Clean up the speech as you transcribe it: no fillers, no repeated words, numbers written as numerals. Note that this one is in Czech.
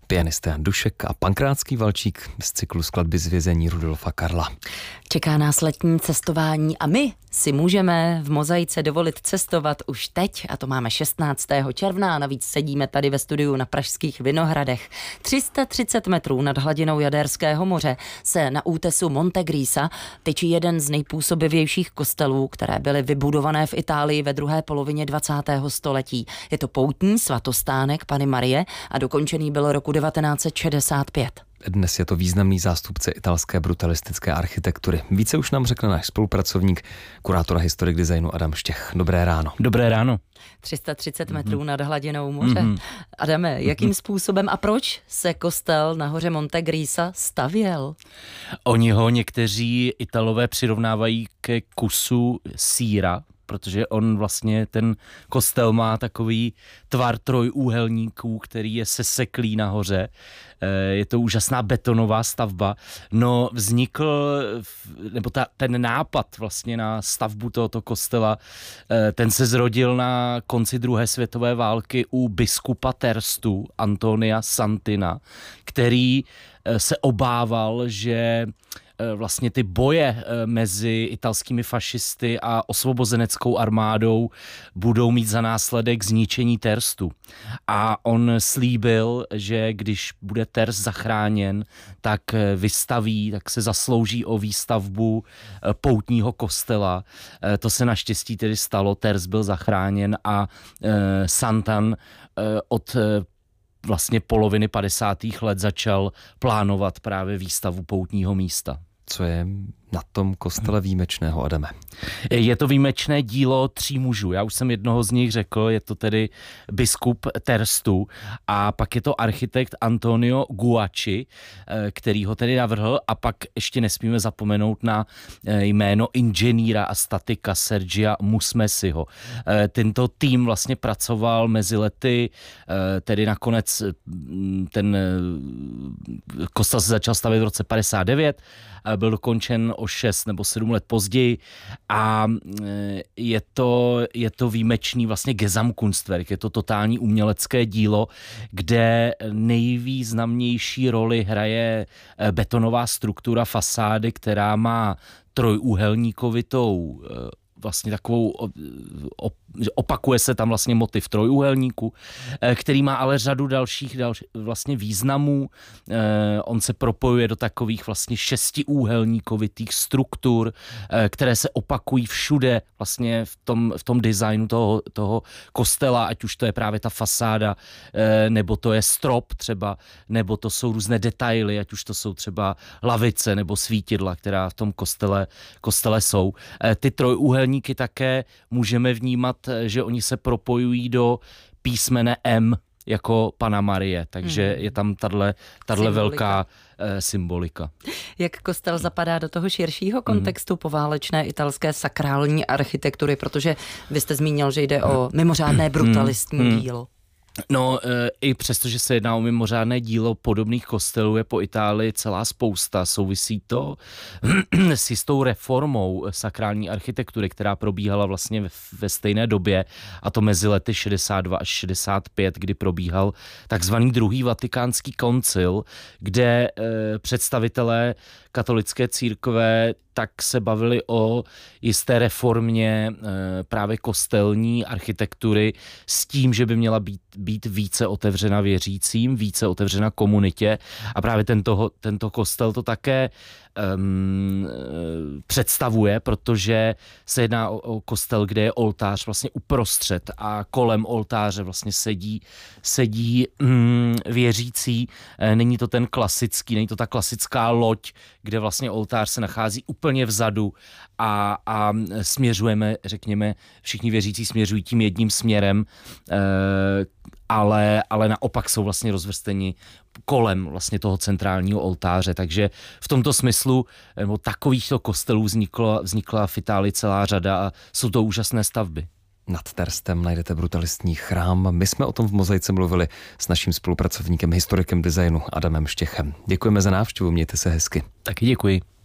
Pianisté Jan Dušek a Pankrátský Valčík z cyklu skladby z vězení Rudolfa Karla. Čeká nás letní cestování a my si můžeme v Mozaice dovolit cestovat už teď, a to máme 16. června a navíc sedíme tady ve studiu na pražských Vinohradech. 330 metrů nad hladinou Jaderského moře se na útesu Monte Grisa tyčí jeden z nejpůsobivějších kostelů, které byly vybudované v Itálii ve druhé polovině 20. století. Je to poutní svatostánek Panny Marie a dokončený byl roku 1965. Dnes je to významný zástupce italské brutalistické architektury. Více už nám řekl náš spolupracovník, kurátor a historik designu Adam Štěch. Dobré ráno. Dobré ráno. 330 metrů nad hladinou moře. Adame, jakým způsobem a proč se kostel nahoře Monte Grisa stavěl? Oni ho někteří Italové přirovnávají ke kusu sýra, protože on vlastně, ten kostel má takový tvar trojúhelníků, který je seseklý nahoře. Je to úžasná betonová stavba. No vznikl, nebo ten nápad vlastně na stavbu tohoto kostela, ten se zrodil na konci druhé světové války u biskupa Terstu, Antonia Santina, který se obával, že vlastně ty boje mezi italskými fašisty a osvobozeneckou armádou budou mít za následek zničení Terstu. A on slíbil, že když bude Terst zachráněn, tak se zaslouží o výstavbu poutního kostela. To se naštěstí tedy stalo, Terst byl zachráněn a Santan od vlastně poloviny 50. let začal plánovat právě výstavu poutního místa. Co je na tom kostele výjimečného, Adame? Je to výjimečné dílo 3 mužů. Já už jsem jednoho z nich řekl, je to tedy biskup Terstu a pak je to architekt Antonio Guacci, který ho tedy navrhl, a pak ještě nesmíme zapomenout na jméno inženýra a statika Sergia Musmesiho. Tento tým vlastně pracoval mezi lety, tedy nakonec ten kostel se začal stavět v roce 59, byl dokončen o 6 nebo 7 let později a je to výjimečný vlastně Gesamtkunstwerk, je to totální umělecké dílo, kde nejvýznamnější roli hraje betonová struktura fasády, která má trojúhelníkovitou vlastně takovou, opakuje se tam vlastně motiv trojúhelníku, který má ale řadu dalších vlastně významů. On se propojuje do takových vlastně šestiúhelníkovitých struktur, které se opakují všude vlastně v tom designu toho kostela, ať už to je právě ta fasáda, nebo to je strop třeba, nebo to jsou různé detaily, ať už to jsou třeba lavice nebo svítidla, která v tom kostele jsou. Ty trojúhelníky také můžeme vnímat, že oni se propojují do písmene M jako Panna Marie, takže je tam tato velká symbolika. Jak kostel zapadá do toho širšího kontextu poválečné italské sakrální architektury, protože vy jste zmínil, že jde o mimořádné brutalistní dílo. No, i přesto, že se jedná o mimořádné dílo, podobných kostelů je po Itálii celá spousta. Souvisí to s jistou reformou sakrální architektury, která probíhala vlastně ve stejné době, a to mezi lety 62 až 65, kdy probíhal takzvaný druhý vatikánský koncil, kde představitelé katolické církve tak se bavili o jisté reformě právě kostelní architektury s tím, že by měla být více otevřena věřícím, více otevřena komunitě, a právě tento kostel to také představuje, protože se jedná o kostel, kde je oltář vlastně uprostřed a kolem oltáře vlastně sedí věřící. Není to není to ta klasická loď, kde vlastně oltář se nachází úplně vzadu a směřujeme, řekněme, všichni věřící směřují tím jedním směrem, ale naopak jsou vlastně rozvrsteni kolem vlastně toho centrálního oltáře, takže v tomto smyslu takovýchto kostelů vznikla v Itálii celá řada a jsou to úžasné stavby. Nad Terstem najdete brutalistní chrám. My jsme o tom v Mozaice mluvili s naším spolupracovníkem, historikem designu Adamem Štěchem. Děkujeme za návštěvu, mějte se hezky. Taky děkuji.